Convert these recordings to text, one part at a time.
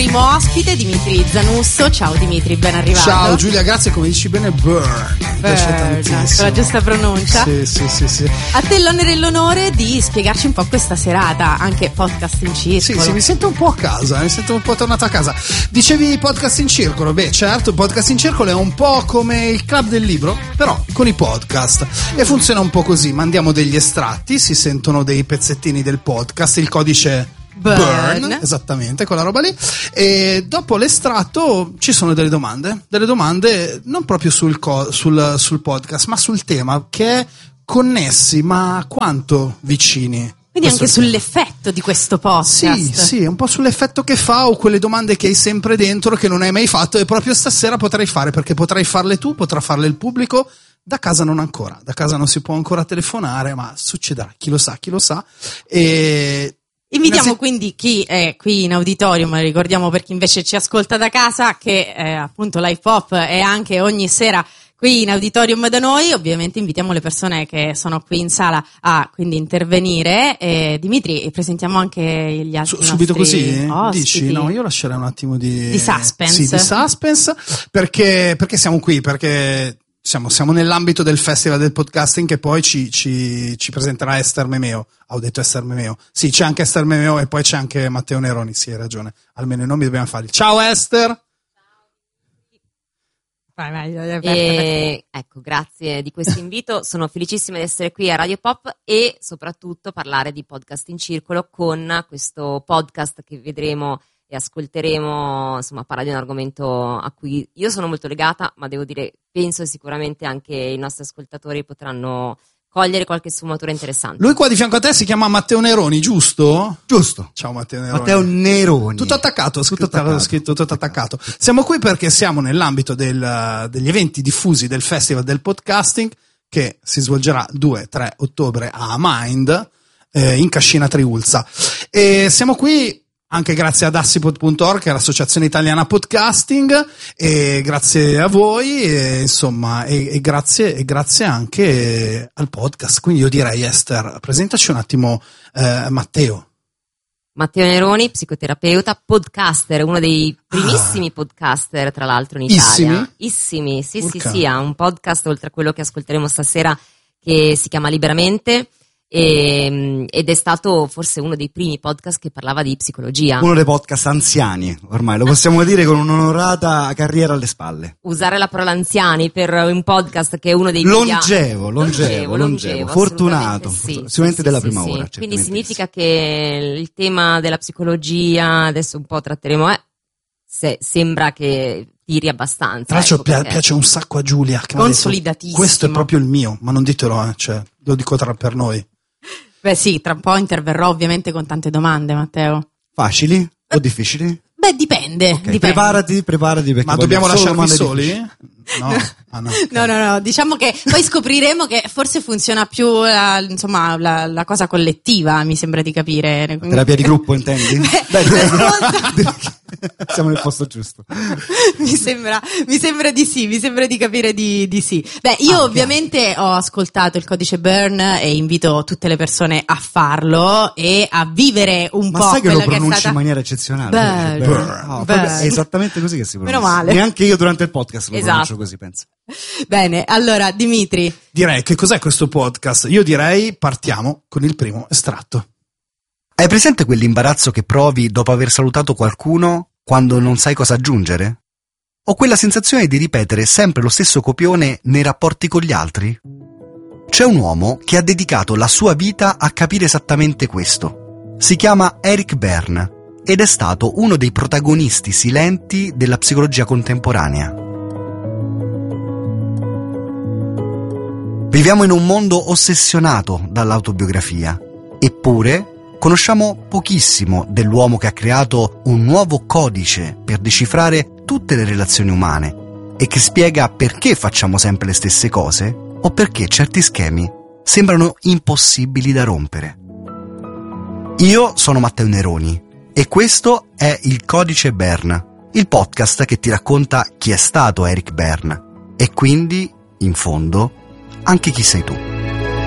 primo ospite, Dimitri Zanusso. Ciao Dimitri, ben arrivato. Ciao Giulia, grazie, come dici bene, Burn, con la giusta pronuncia. Sì. A te l'onere e l'onore di spiegarci un po' questa serata, anche podcast in circolo. Sì, mi sento un po' a casa, mi sento un po' tornato a casa. Dicevi podcast in circolo? Beh, certo, il podcast in circolo è un po' come il club del libro, però con i podcast. E funziona un po' così, mandiamo degli estratti, si sentono dei pezzettini del podcast, il codice Burn, esattamente, quella roba lì, e dopo l'estratto ci sono delle domande non proprio sul podcast, ma sul tema, che è connessi, ma quanto vicini. Quindi anche sull'effetto di questo podcast. Sì, un po' sull'effetto che fa, o quelle domande che hai sempre dentro che non hai mai fatto, e proprio stasera potrai fare, perché potrai farle tu, potrà farle il pubblico. Da casa non ancora, da casa non si può ancora telefonare, ma succederà, chi lo sa. E invitiamo quindi chi è qui in auditorium, ricordiamo per chi invece ci ascolta da casa che appunto Live Pop è anche ogni sera qui in auditorium da noi. Ovviamente invitiamo le persone che sono qui in sala a quindi intervenire. Dimitri, presentiamo anche gli altri subito così? ospiti. Dici? No, io lascerei un attimo di suspense. Sì, di suspense, perché siamo qui, perché siamo nell'ambito del Festival del Podcasting, che poi ci presenterà Esther Memeo. Ho detto Esther Memeo. Sì, c'è anche Esther Memeo e poi c'è anche Matteo Neroni, sì, hai ragione. Almeno i nomi dobbiamo farli. Ciao Esther! Ecco, grazie di questo invito. Sono felicissima di essere qui a Radio Pop e soprattutto parlare di podcast in circolo con questo podcast che vedremo e ascolteremo, insomma, parla di un argomento a cui io sono molto legata, ma devo dire, penso sicuramente anche i nostri ascoltatori potranno cogliere qualche sfumatura interessante. Lui qua di fianco a te si chiama Matteo Neroni, giusto? Giusto. Ciao Matteo Neroni. Matteo Neroni. Tutto attaccato, scritto tutto attaccato. Siamo qui perché siamo nell'ambito degli eventi diffusi del Festival del Podcasting, che si svolgerà 2-3 ottobre a Mind, in Cascina Triulza. E siamo qui anche grazie ad assipod.org, che è l'associazione italiana podcasting, e grazie a voi, e insomma, e grazie anche al podcast. Quindi io direi, Esther, presentaci un attimo Matteo Neroni, psicoterapeuta, podcaster, uno dei primissimi podcaster tra l'altro in Italia. Issimi, sì, ha un podcast oltre a quello che ascolteremo stasera che si chiama Liberamente. Ed è stato forse uno dei primi podcast che parlava di psicologia. Uno dei podcast anziani, ormai lo possiamo dire, con un'onorata carriera alle spalle. Usare la parola anziani per un podcast che è uno dei longevo, fortunato, sì, sicuramente della prima sì. ora. Quindi significa che il tema della psicologia, adesso un po' tratteremo, sembra che tiri abbastanza. Tra l'altro piace un sacco a Giulia, che consolidatissimo. Questo è proprio il mio, ma non ditelo, lo dico per noi. Beh sì, tra un po' interverrò ovviamente con tante domande, Matteo. Facili o difficili? Beh, dipende. Okay, dipende. Preparati perché ma dobbiamo lasciarvi soli? No. No, diciamo che poi scopriremo che forse funziona più la cosa collettiva, mi sembra di capire. Terapia di gruppo, intendi? Siamo nel posto giusto. Mi sembra di sì, mi sembra di capire di sì. Beh, io ovviamente ho ascoltato il codice Burn e invito tutte le persone a farlo e a vivere un po'. Ma sai che lo pronunci in maniera eccezionale? Burn. È esattamente così che si pronuncia. Meno male. Neanche io durante il podcast lo pronuncio così, penso. Bene, allora Dimitri. Direi, che cos'è questo podcast? Io direi partiamo con il primo estratto. Hai presente quell'imbarazzo che provi dopo aver salutato qualcuno quando non sai cosa aggiungere? O quella sensazione di ripetere sempre lo stesso copione nei rapporti con gli altri? C'è un uomo che ha dedicato la sua vita a capire esattamente questo. Si chiama Eric Berne ed è stato uno dei protagonisti silenti della psicologia contemporanea. Viviamo in un mondo ossessionato dall'autobiografia, eppure conosciamo pochissimo dell'uomo che ha creato un nuovo codice per decifrare tutte le relazioni umane e che spiega perché facciamo sempre le stesse cose o perché certi schemi sembrano impossibili da rompere. Io sono Matteo Neroni e questo è il Codice Berne, il podcast che ti racconta chi è stato Eric Berne e quindi, in fondo, anche chi sei tu.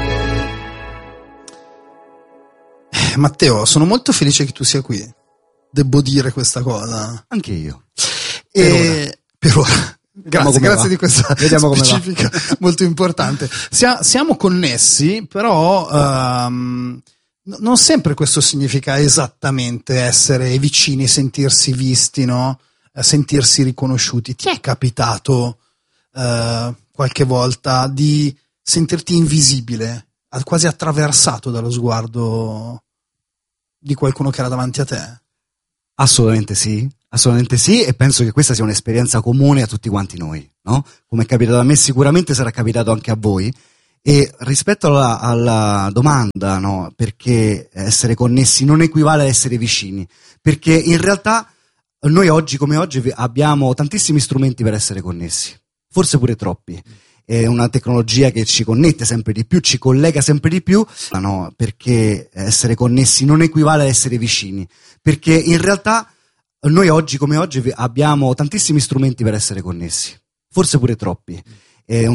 Matteo, sono molto felice che tu sia qui. Devo dire questa cosa. Anche io. Per ora. Grazie di questa specifica molto importante. Siamo connessi, però non sempre questo significa esattamente essere vicini, sentirsi visti, no? Sentirsi riconosciuti. Ti è capitato qualche volta di sentirti invisibile, quasi attraversato dallo sguardo di qualcuno che era davanti a te? Assolutamente sì, e penso che questa sia un'esperienza comune a tutti quanti noi, no? Come è capitato a me, sicuramente sarà capitato anche a voi. E rispetto alla domanda, no, perché essere connessi non equivale a essere vicini, perché in realtà noi oggi come oggi abbiamo tantissimi strumenti per essere connessi, forse pure troppi. È una tecnologia che ci connette sempre di più, ci collega sempre di più, no, perché essere connessi non equivale a essere vicini, perché in realtà noi oggi come oggi abbiamo tantissimi strumenti per essere connessi, forse pure troppi. È